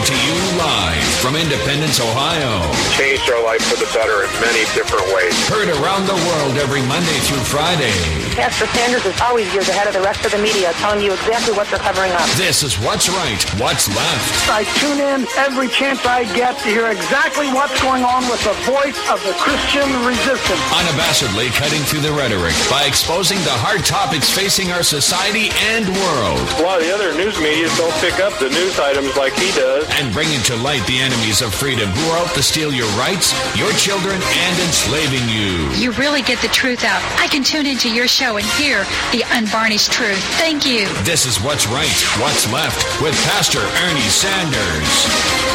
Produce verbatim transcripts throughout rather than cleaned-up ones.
to you live from Independence, Ohio. Changed our life for the better in many different ways. Heard around the world every Monday through Friday. Pastor Sanders is always years ahead of the rest of the media, telling you exactly what they're covering up. This is What's Right, What's Left. I tune in every chance I get to hear exactly what's going on with the voice of the Christian resistance. Unabashedly cutting through the rhetoric by exposing the hard topics facing our society and world. A lot of the other news media don't pick up the news items like he does. And bringing to light the enemies of freedom who are out to steal your rights, your children, and enslaving you. You really get the truth out. I can tune into your show and hear the unvarnished truth. Thank you. This is What's Right, What's Left with Pastor Ernie Sanders.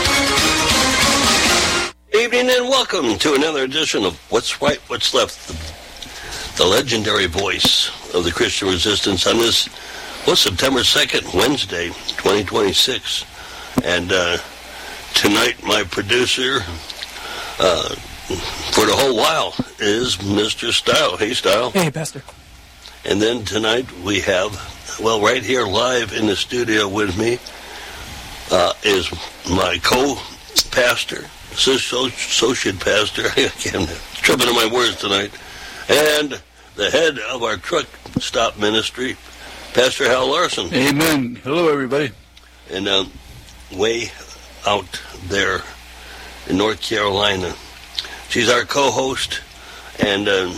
Evening and welcome to another edition of What's Right, What's Left, the legendary voice of the Christian resistance on this, what's September second, Wednesday, twenty twenty-six. And uh, tonight my producer uh, for the whole while is Mister Style. Hey, Style. Hey, Pastor. And then tonight we have, well, right here live in the studio with me uh, is my co-pastor, associate pastor, I can't, tripping on my words tonight, and the head of our truck stop ministry, Pastor Hal Larson. Amen. Hello, everybody. And um, way out there in North Carolina, she's our co-host, and um,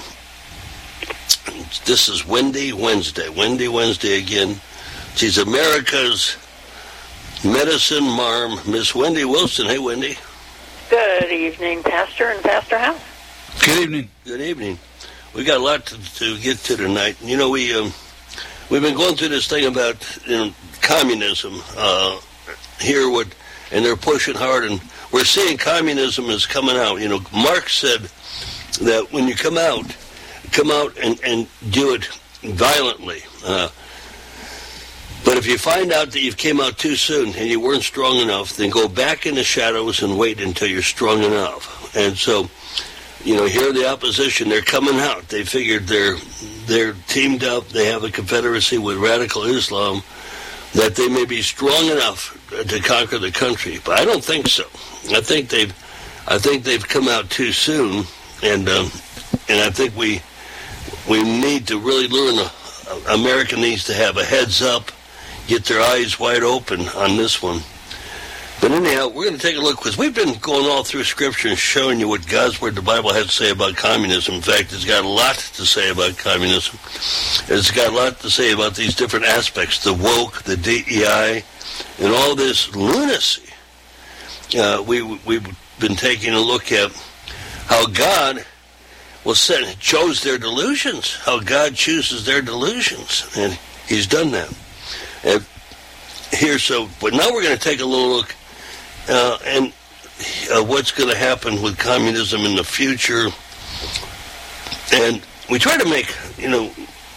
this is Wendy Wednesday. Wendy Wednesday again. She's America's medicine marm, Miss Wendy Wilson. Hey, Wendy. Good evening, Pastor and Pastor House. Good evening. Good evening. We got a lot to, to get to tonight. You know, we um, we've been going through this thing about you know communism uh, here, what, and they're pushing hard, and we're seeing communism is coming out. You know, Marx said that when you come out, come out and, and do it violently. Uh, but if you find out that you've came out too soon and you weren't strong enough, then go back in the shadows and wait until you're strong enough. And so, you know, here the opposition, they're coming out. They figured they're they're teamed up. They have a confederacy with radical Islam, that they may be strong enough to conquer the country. But I don't think so. I think they've I think they've come out too soon, and um, and I think we we need to really learn. Uh, America needs to have a heads up, get their eyes wide open on this one. But anyhow, we're going to take a look, because we've been going all through Scripture and showing you what God's Word, the Bible, has to say about communism. In fact, it's got a lot to say about communism. It's got a lot to say about these different aspects, the woke, the D E I, and all this lunacy. Uh, we, we've been taking a look at how God will set, chose their delusions, how God chooses their delusions, and He's done that. And here, so, but now we're going to take a little look Uh, and uh, what's going to happen with communism in the future. And we try to make, you know,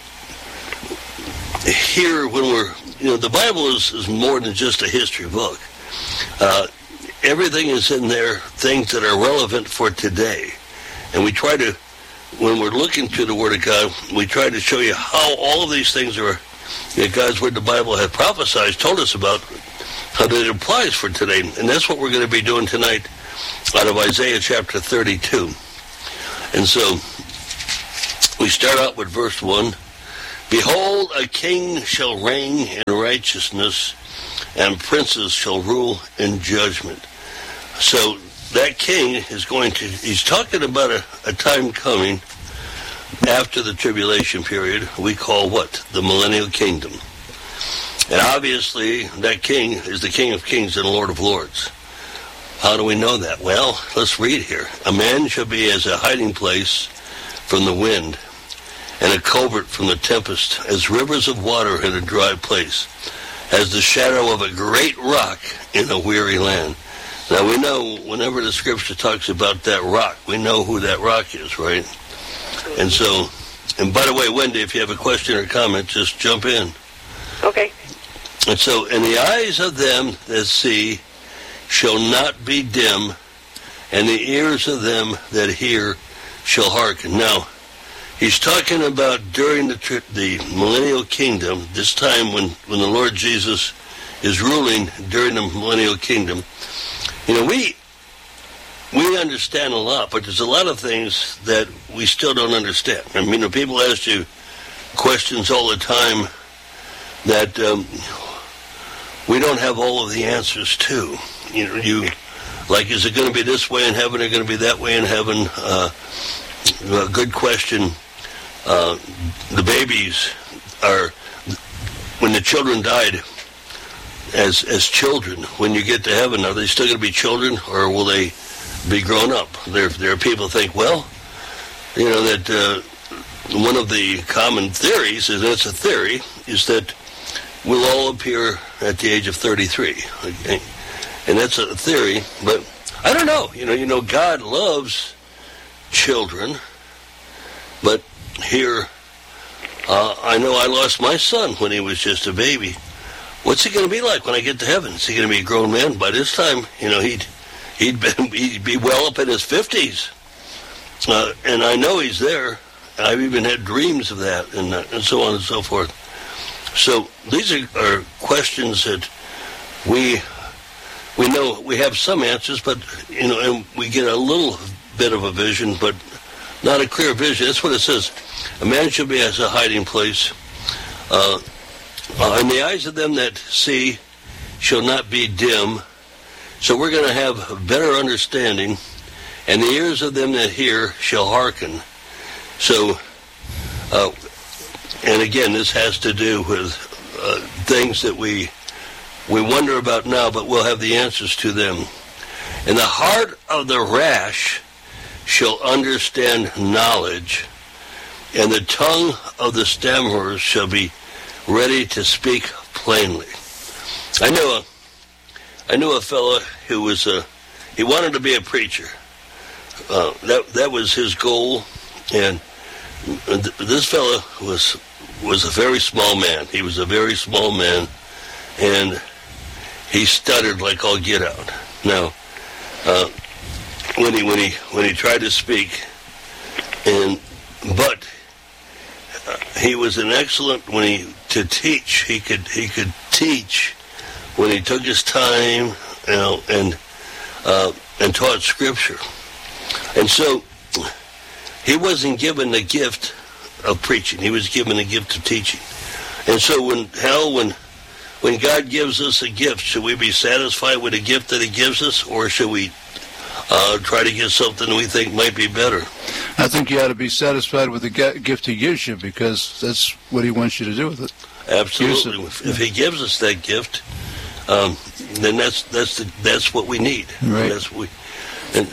here when we're, you know, the Bible is, is more than just a history book. Uh, everything is in there, things that are relevant for today. And we try to, when we're looking through the Word of God, we try to show you how all of these things are, that God's Word, the Bible, had prophesied, told us about, how that it applies for today. And that's what we're going to be doing tonight out of Isaiah chapter thirty-two. And so we start out with verse one. Behold, a king shall reign in righteousness, and princes shall rule in judgment. So that king is going to, he's talking about a, a time coming after the tribulation period we call what? The millennial kingdom. And obviously, that king is the King of Kings and Lord of Lords. How do we know that? Well, let's read here. A man shall be as a hiding place from the wind, and a covert from the tempest, as rivers of water in a dry place, as the shadow of a great rock in a weary land. Now, we know whenever the Scripture talks about that rock, we know who that rock is, right? And so, and by the way, Wendy, if you have a question or comment, just jump in. Okay. And so, in the eyes of them that see shall not be dim, and the ears of them that hear shall hearken. Now, he's talking about during the tri- the millennial kingdom, this time when, when the Lord Jesus is ruling during the millennial kingdom. You know, we we understand a lot, but there's a lot of things that we still don't understand. I mean, you know, people ask you questions all the time that um, we don't have all of the answers to. You know, you like, is it going to be this way in heaven or going to be that way in heaven? Uh, a good question. Uh, the babies are, when the children died as as children, when you get to heaven, are they still going to be children or will they be grown up? There, there are people who think, well, you know, that uh, one of the common theories, and it's a theory, is that we'll all appear at the age of thirty-three. Okay? And that's a theory, but I don't know. You know, you know, God loves children, but here, uh, I know I lost my son when he was just a baby. What's he going to be like when I get to heaven? Is he going to be a grown man? By this time, you know, he'd he'd, been, he'd be well up in his fifties, uh, and I know he's there. I've even had dreams of that, and, uh, and so on and so forth. So these are, are questions that we we know we have some answers, but you know, and we get a little bit of a vision, but not a clear vision. That's what it says. A man shall be as a hiding place. Uh, uh, in the eyes of them that see shall not be dim. So we're going to have a better understanding. And the ears of them that hear shall hearken. So, uh, and again, this has to do with uh, things that we we wonder about now, but we'll have the answers to them. And the heart of the rash shall understand knowledge, and the tongue of the stammerers shall be ready to speak plainly. I knew a, I knew a fellow who was a, he wanted to be a preacher. Uh, that that was his goal, and th- this fellow was was a very small man. He was a very small man, and he stuttered like all get out. Now, uh, when he when he when he tried to speak, and but uh, he was an excellent when he to teach. He could he could teach when he took his time, you know, and uh, and taught scripture. And so he wasn't given the gift of preaching. He was given the gift of teaching. And so when hell when when God gives us a gift, should we be satisfied with the gift that he gives us, or should we uh, try to get something we think might be better? I think you ought to be satisfied with the gift he gives you, because that's what he wants you to do with it. Absolutely. If, if he gives us that gift, um, then that's that's the, that's what we need. Right. That's what we. And,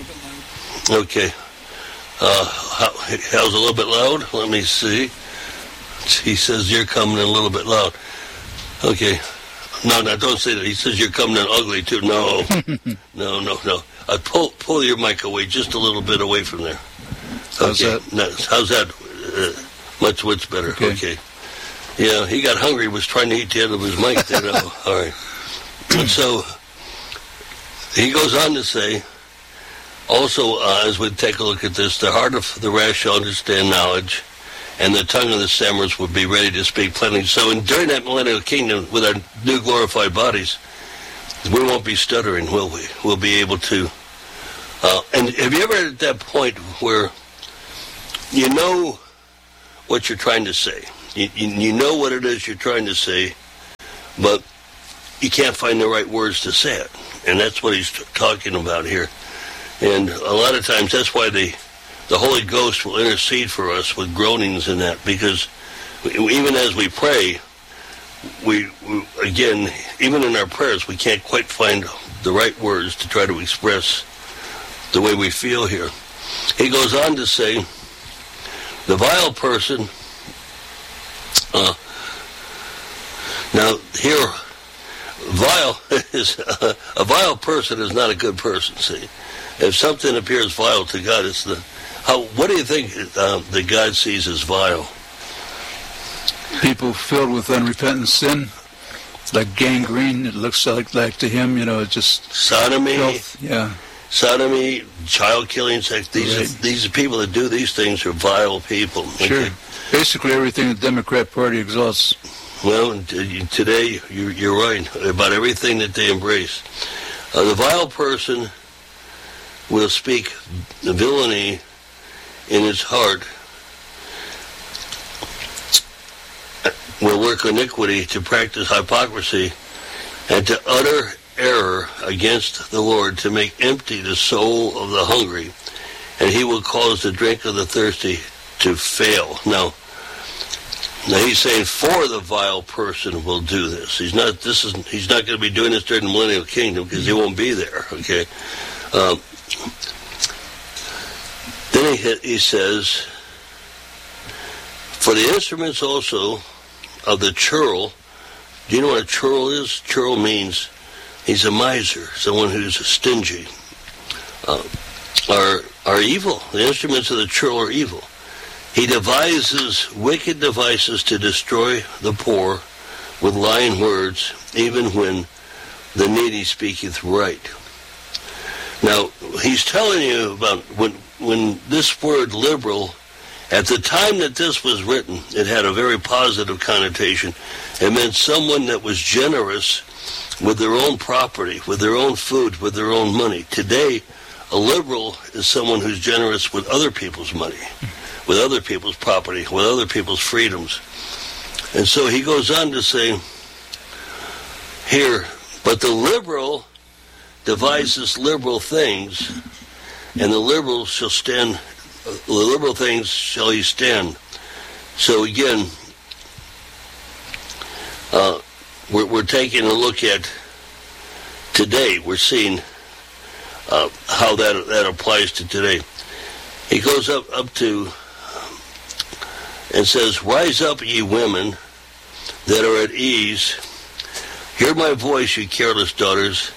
okay. Uh, how, how's a little bit loud? Let me see. He says you're coming in a little bit loud. Okay. No, no, don't say that. He says you're coming in ugly too. No, no, no, no. I pull pull your mic away just a little bit away from there. How's okay. that? No, how's that? Uh, much, much better. Okay. okay. Yeah, he got hungry. Was trying to eat the end of his mic there. Now. All right. And so he goes on to say, also, uh, as we take a look at this, the heart of the rash shall understand knowledge, and the tongue of the stammers would be ready to speak plainly. So in, during that millennial kingdom, with our new glorified bodies, we won't be stuttering, will we? We'll be able to. Uh, and have you ever at that point where you know what you're trying to say? You, you, you know what it is you're trying to say, but you can't find the right words to say it. And that's what he's t- talking about here. And a lot of times that's why the the Holy Ghost will intercede for us with groanings in that, because we, even as we pray, we, we again, even in our prayers, we can't quite find the right words to try to express the way we feel here. He goes on to say, the vile person, uh, now here, vile is, uh, a vile person is not a good person, see. If something appears vile to God, it's the, how, what do you think uh, that God sees as vile? People filled with unrepentant sin, like gangrene. It looks like, like to him, you know, it's just sodomy. Filth. Yeah, sodomy, child killing, sex. These right. are, these are people that do these things are vile people. Sure. Okay. Basically, everything the Democrat Party exalts. Well, today you're, you're right about everything that they embrace. Uh, the vile person will speak villainy in his heart, will work iniquity to practice hypocrisy, and to utter error against the Lord, to make empty the soul of the hungry, and he will cause the drink of the thirsty to fail. Now, now he's saying for the vile person will do this. He's not. This is. He's not going to be doing this during the millennial kingdom because he won't be there. Okay. Um, then he he says, for the instruments also of the churl. Do you know what a churl is? Churl means he's a miser, someone who's stingy. Uh, are are evil. The instruments of the churl are evil. He devises wicked devices to destroy the poor with lying words, even when the needy speaketh right. Now, he's telling you about when when this word liberal, at the time that this was written, it had a very positive connotation. It meant someone that was generous with their own property, with their own food, with their own money. Today, a liberal is someone who's generous with other people's money, with other people's property, with other people's freedoms. And so he goes on to say here, but the liberal devises liberal things, and the liberal shall stand, the liberal things shall he stand. So again, uh, we're, we're taking a look at today. We're seeing uh, how that that applies to today. He goes up, up to and says, rise up, ye women that are at ease. Hear my voice, ye careless daughters.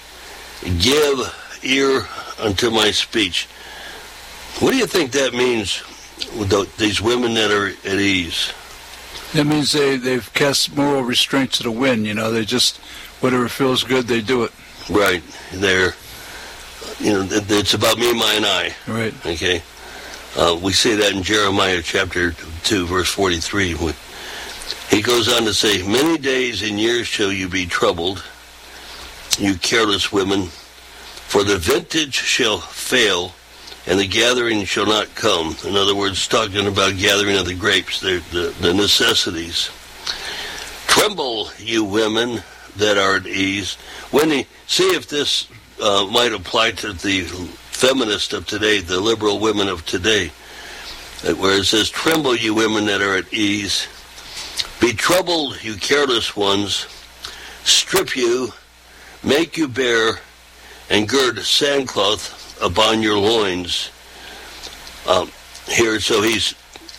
Give ear unto my speech. What do you think that means with the, these women that are at ease? That means they, they've cast moral restraint to the wind. You know, they just, whatever feels good, they do it. Right. They're, you know, it's about me, my, and I. Right. Okay. Uh, we say that in Jeremiah chapter two, verse forty-three. He goes on to say, many days and years shall you be troubled, you careless women, for the vintage shall fail, and the gathering shall not come. In other words, talking about gathering of the grapes, the, the, the necessities. Tremble, you women that are at ease. Wendy, see if this uh, might apply to the feminists of today, the liberal women of today, where it says, tremble, you women that are at ease. Be troubled, you careless ones. Strip you, make you bare, and gird sackcloth upon your loins. Um, here, so he's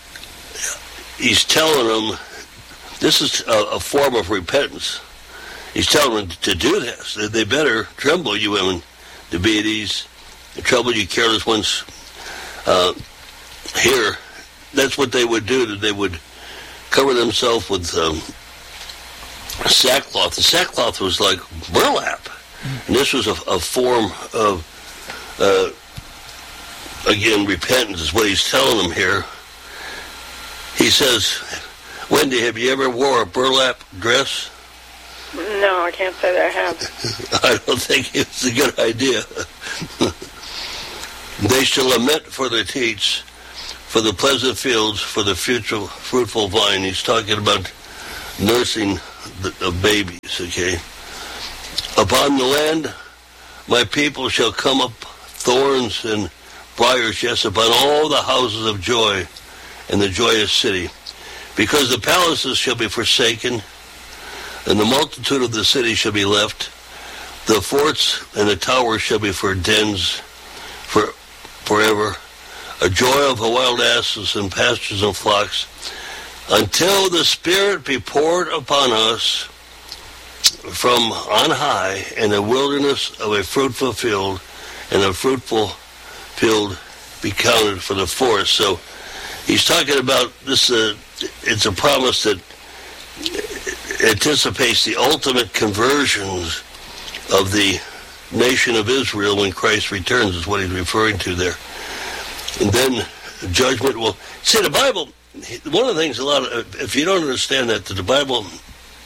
he's telling them this is a, a form of repentance. He's telling them to do this. They better tremble, you women, to be at ease. Trouble, you careless ones. Uh, here, that's what they would do. They would cover themselves with um, sackcloth. The sackcloth was like burlap. And this was a, a form of, uh, again, repentance is what he's telling them here. He says, Wendy, have you ever wore a burlap dress? No, I can't say that I have. I don't think it's a good idea. They shall lament for their teats, for the pleasant fields, for the future fruitful vine. He's talking about nursing the, the babies, okay? Upon the land, my people shall come up thorns and briars, yes, upon all the houses of joy in the joyous city. Because the palaces shall be forsaken, and the multitude of the cities shall be left. The forts and the towers shall be for dens for forever. A joy of the wild asses and pastures and flocks, until the Spirit be poured upon us from on high, in the wilderness of a fruitful field, and a fruitful field be counted for the forest. So he's talking about this, uh, it's a promise that anticipates the ultimate conversions of the nation of Israel when Christ returns, is what he's referring to there. And then judgment will... See, the Bible, one of the things a lot of... If you don't understand that, the Bible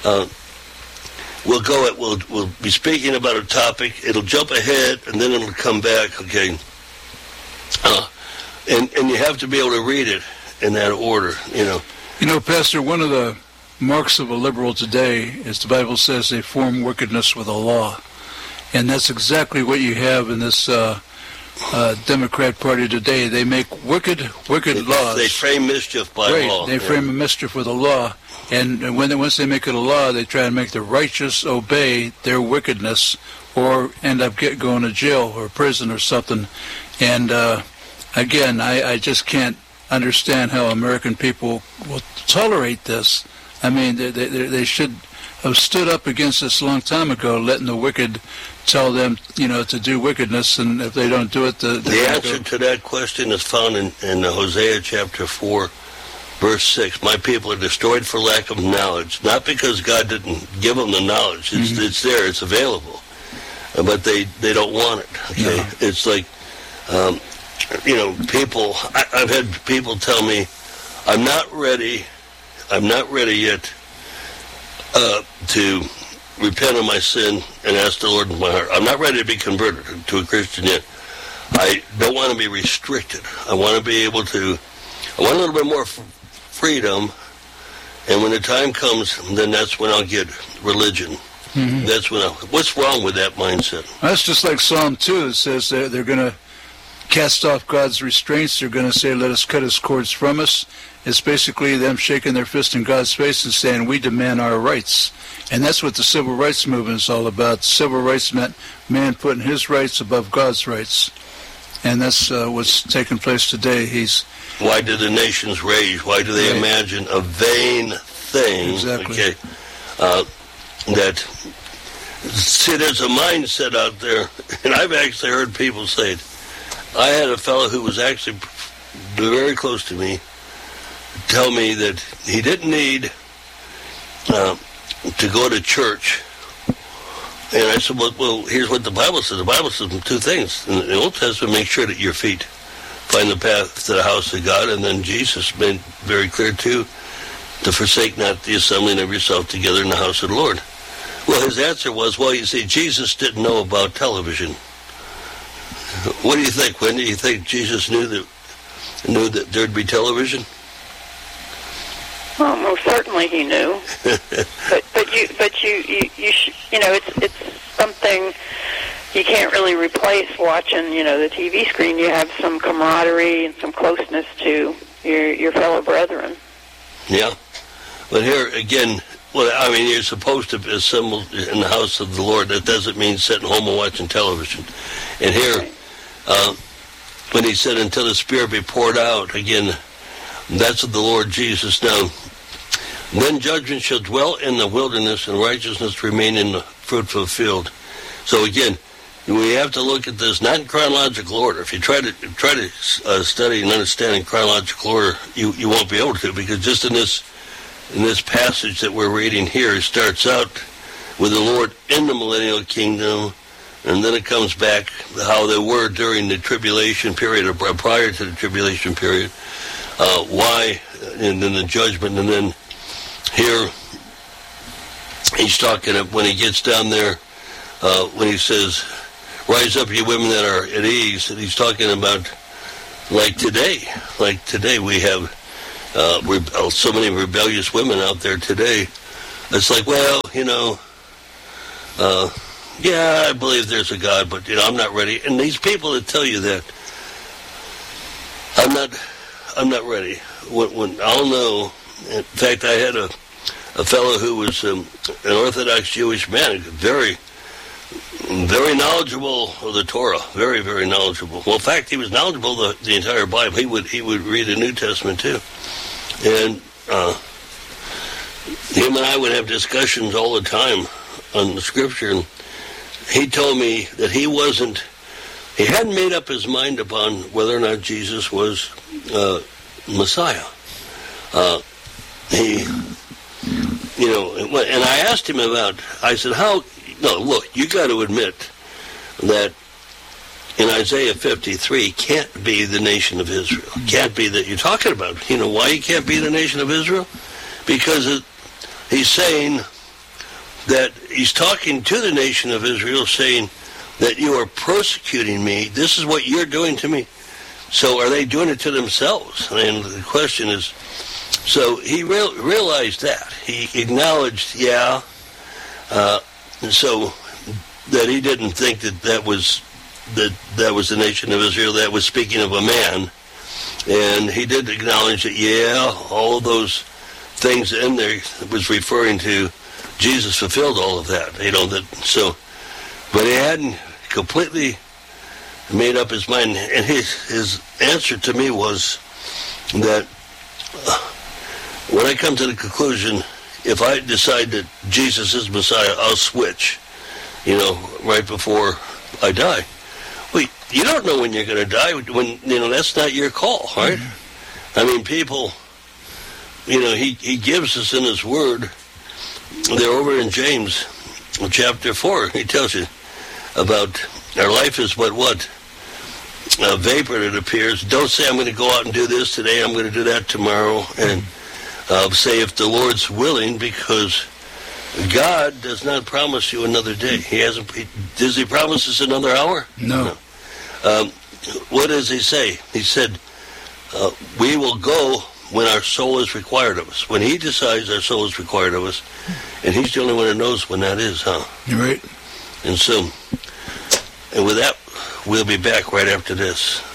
uh, we'll go at, we'll, we'll be speaking about a topic, it'll jump ahead, and then it'll come back, okay? Uh, and, and you have to be able to read it in that order, you know. You know, Pastor, one of the marks of a liberal today is the Bible says they form wickedness with a law. And that's exactly what you have in this uh, uh, Democrat Party today. They make wicked, wicked they, laws. They frame mischief by right. law. They frame a mischief with a law. And when they, once they make it a law, they try to make the righteous obey their wickedness or end up get, going to jail or prison or something. And, uh, again, I, I just can't understand how American people will tolerate this. I mean, they, they, they should have stood up against this a long time ago, letting the wicked tell them, you know, to do wickedness, and if they don't do it, the, the answer go. to that question is found in, in Hosea chapter four, verse six. My people are destroyed for lack of knowledge, not because God didn't give them the knowledge. It's, mm-hmm. it's there, it's available, but they, they don't want it. Okay, no. It's like, um, you know, people. I, I've had people tell me, I'm not ready. I'm not ready yet uh, to repent of my sin and ask the Lord in my heart. I'm not ready to be converted to a Christian yet. I don't want to be restricted. I want to be able to, I want a little bit more f- freedom, and when the time comes, then that's when I'll get religion. Mm-hmm. That's when I'll, what's wrong with that mindset? That's just like Psalm two. It says they're, they're going to cast off God's restraints. They're going to say, let us cut his cords from us. It's basically them shaking their fist in God's face and saying, we demand our rights. And that's what the civil rights movement is all about. Civil rights meant man putting his rights above God's rights. And that's uh, what's taking place today. He's Why do the nations rage? Why do they right. imagine a vain thing? Exactly. Okay, uh, that, see, there's a mindset out there, and I've actually heard people say it. I had a fellow who was actually very close to me tell me that he didn't need uh, to go to church. And I said, well, well, here's what the Bible says. The Bible says two things. In the Old Testament, make sure that your feet find the path to the house of God. And then Jesus made very clear, too, to forsake not the assembling of yourself together in the house of the Lord. Well, his answer was, well, you see, Jesus didn't know about television. What do you think? When do you think Jesus knew that knew that there'd be television? Well, most certainly he knew. but but you but you you you, sh- you know it's it's something you can't really replace watching, you know, the T V screen. You have some camaraderie and some closeness to your your fellow brethren. Yeah, but here again, well, I mean, you're supposed to assemble in the house of the Lord. That doesn't mean sitting home and watching television. And here, right. uh, when he said, "Until the Spirit be poured out," again, that's what the Lord Jesus now. Then judgment shall dwell in the wilderness, and righteousness remain in the fruitful field. So again, we have to look at this not in chronological order. If you try to try to uh, study and understand in chronological order, you, you won't be able to, because just in this in this passage that we're reading here, it starts out with the Lord in the millennial kingdom, and then it comes back how they were during the tribulation period or prior to the tribulation period, uh, why, and then the judgment, and then here he's talking when he gets down there, uh, when he says, "Rise up, you women that are at ease," and he's talking about like today, like today we have uh, re- so many rebellious women out there today. It's like, well, you know, uh, yeah, I believe there's a God, but you know, I'm not ready. And these people that tell you that, I'm not, I'm not ready. When, when I'll know. In fact, I had a a fellow who was um, an Orthodox Jewish man, very, very knowledgeable of the Torah, very, very knowledgeable. Well, in fact, he was knowledgeable of the, the entire Bible. He would he would read the New Testament too, and uh, him and I would have discussions all the time on the Scripture. And he told me that he wasn't, he hadn't made up his mind upon whether or not Jesus was uh, Messiah. Uh, he. You know, and I asked him about, I said, how, no, look, you got to admit that in Isaiah fifty-three can't be the nation of Israel. Can't be that you're talking about. You know why he can't be the nation of Israel? Because it, he's saying that he's talking to the nation of Israel, saying that you are persecuting me. This is what you're doing to me. So are they doing it to themselves? And the question is, so he real, realized that. He acknowledged, yeah, uh, so that he didn't think that that was, that, that was the nation of Israel, that was speaking of a man. And he did acknowledge that, yeah, all of those things in there was referring to Jesus fulfilled all of that. You know, that, so, but he hadn't completely made up his mind, and his his answer to me was that uh, when I come to the conclusion, if I decide that Jesus is Messiah, I'll switch, you know, right before I die. Well, you don't know when you're going to die. When you know that's not your call, right? Mm-hmm. I mean, people, you know, he he gives us in his word. They're over in James, chapter four. He tells you about our life is but what? A vapor that appears. Don't say I'm going to go out and do this today, I'm going to do that tomorrow, and uh, say if the Lord's willing, because God does not promise you another day. He hasn't. He, does he promise us another hour? No. no. Um, what does he say? He said, uh, we will go when our soul is required of us. When he decides our soul is required of us, and he's the only one that knows when that is, huh? You're right. And so, and with that, we'll be back right after this.